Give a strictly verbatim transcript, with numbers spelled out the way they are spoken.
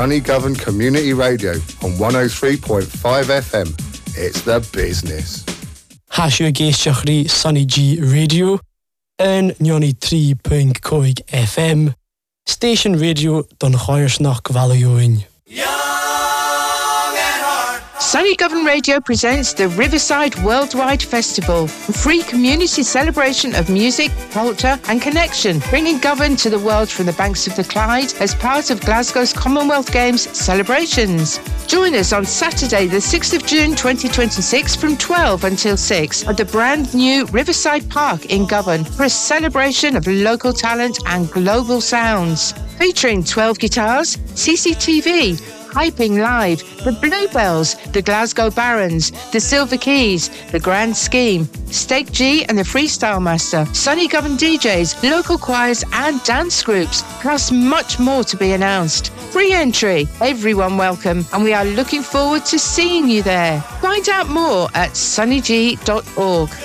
Sunny Govan Community Radio on one oh three point five F M. It's the business. Hasio geisio Sunny G Radio yn ninety-three point five F M. Station Radio don Choirsnach Valioin. Sunny Govan Radio presents the Riverside Worldwide Festival, a free community celebration of music, culture and connection, bringing Govan to the world from the banks of the Clyde as part of Glasgow's Commonwealth Games celebrations. Join us on Saturday the sixth of June twenty twenty-six from twelve until six at the brand new Riverside Park in Govan for a celebration of local talent and global sounds. Featuring twelve guitars, C C T V, Hyping Live, the Bluebells, the Glasgow Barons, the Silver Keys, the Grand Scheme, Steak G and the Freestyle Master, Sunny Govan D Js, local choirs and dance groups, plus much more to be announced. Free entry, everyone welcome, and we are looking forward to seeing you there. Find out more at sunny g dot org.